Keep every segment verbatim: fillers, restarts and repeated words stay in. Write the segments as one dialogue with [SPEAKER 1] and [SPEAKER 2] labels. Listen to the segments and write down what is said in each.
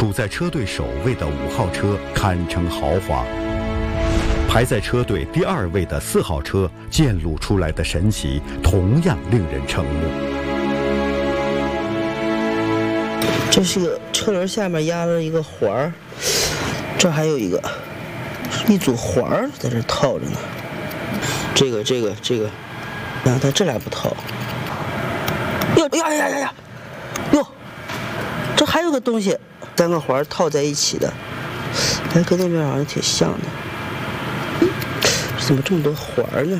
[SPEAKER 1] 处在车队首位的五号车堪称豪华，排在车队第二位的四号车溅露出来的神奇同样令人瞠目。
[SPEAKER 2] 这是个车轮下面压了一个环儿，这还有一个一组环儿在这套着呢。这个这个这个，啊，但这俩不套。哟呀呀呀呀！哟，这还有个东西，三个环套在一起的，哎，跟那边好像挺像的。嗯，怎么这么多环呢？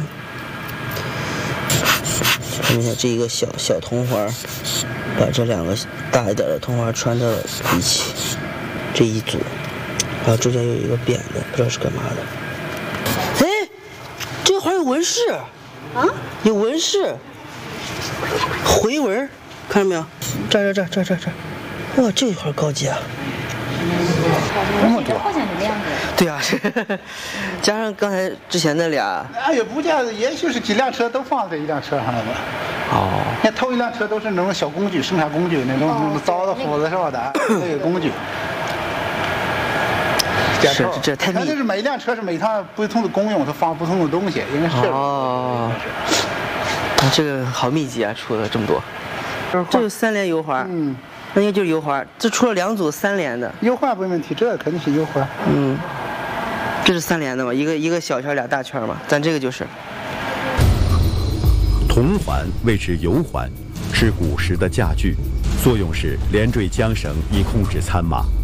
[SPEAKER 2] 看一下这一个小小铜环，把这两个大一点的铜环穿到了一起，这一组，然后中间有一个扁的，不知道是干嘛的。哎，这个环有纹饰啊，有纹饰，回纹，看到没有？这儿这儿这儿这儿这儿，哇，这一环高级啊！
[SPEAKER 3] 那么多，好像是两个。
[SPEAKER 2] 对啊，加上刚才之前那俩，
[SPEAKER 4] 哎也不见得，也许是几辆车都放在一辆车上了吧。
[SPEAKER 2] 哦，
[SPEAKER 4] 你看头一辆车都是那种小工具，生产工具那种那种凿的、斧子什么的那个工具。
[SPEAKER 2] 是这太密。
[SPEAKER 4] 它就是每一辆车是每趟不同的功用，它放不同的东西，应该是。
[SPEAKER 2] 哦，这个好密集啊，出了这么多。这有三连油环，
[SPEAKER 4] 嗯，
[SPEAKER 2] 那应该就是油环。这出了两组三连的。
[SPEAKER 4] 油环没问题，这肯定是油环。
[SPEAKER 2] 嗯，这是三连的嘛，一个一个小圈俩大圈嘛，咱这个就是。
[SPEAKER 1] 铜环谓之油环，是古时的驾具，作用是连缀缰绳以控制参马。